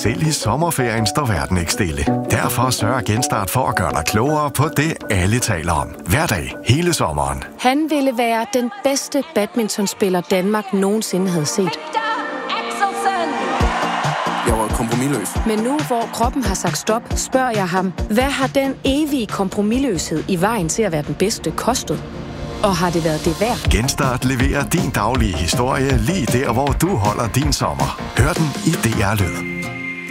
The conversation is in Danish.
selv i sommerferien står verden ikke stille. Derfor sørger Genstart for at gøre dig klogere på det, alle taler om. Hver dag, hele sommeren. Han ville være den bedste badmintonspiller, Danmark nogensinde havde set. Jeg var kompromisløs. Men nu, hvor kroppen har sagt stop, spørger jeg ham, hvad har den evige kompromisløshed i vejen til at være den bedste kostet? Og har det været det værd? Genstart leverer din daglige historie lige der, hvor du holder din sommer. Hør den i DR Lyd.